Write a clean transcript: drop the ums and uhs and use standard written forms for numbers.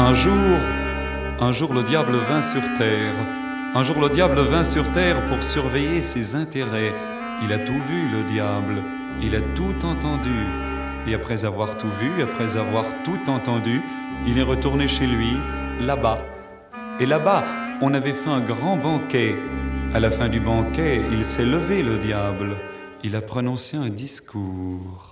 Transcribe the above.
Un jour, le diable vint sur terre. Un jour, le diable vint sur terre pour surveiller ses intérêts. Il a tout vu, le diable, il a tout entendu. Et après avoir tout vu, après avoir tout entendu, il est retourné chez lui, là-bas. Et là-bas, on avait fait un grand banquet. À la fin du banquet, il s'est levé, le diable. Il a prononcé un discours.